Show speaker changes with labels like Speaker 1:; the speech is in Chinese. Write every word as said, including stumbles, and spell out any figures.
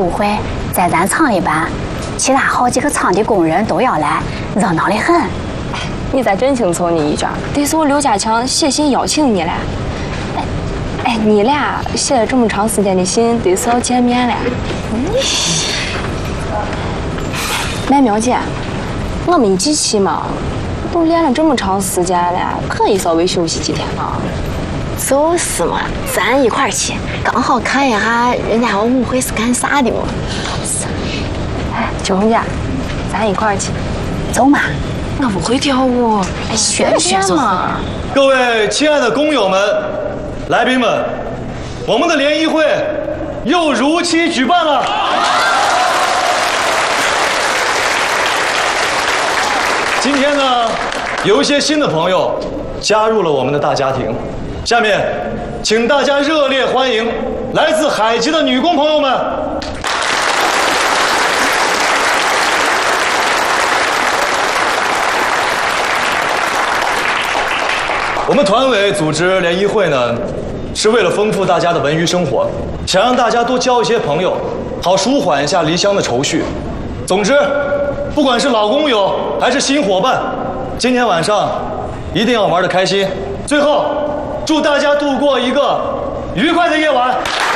Speaker 1: 舞会在咱厂一办，其他好几个厂的工人都要来，热闹得很。
Speaker 2: 你再真清楚你一句，得是我刘家强写信邀请你了。哎，哎，你俩写了这么长时间的信，得是要见面了。嗯。麦苗姐，我们一起去嘛，都练了这么长时间了，可以稍微休息几天嘛。
Speaker 1: 就是嘛，咱一块儿去，刚好看一下人家舞会是干啥的嘛。
Speaker 2: 哎，秋红姐，咱一块儿去，
Speaker 1: 走嘛。
Speaker 2: 我不会跳舞，哎，学学嘛。
Speaker 3: 各位亲爱的工友们、来宾们，我们的联谊会又如期举办了。今天呢，有一些新的朋友加入了我们的大家庭。下面，请大家热烈欢迎来自海籍的女工朋友们。我们团委组织联谊会呢，是为了丰富大家的文娱生活，想让大家多交一些朋友，好舒缓一下离乡的愁绪。总之，不管是老工友还是新伙伴，今天晚上一定要玩得开心。最后，祝大家度过一个愉快的夜晚。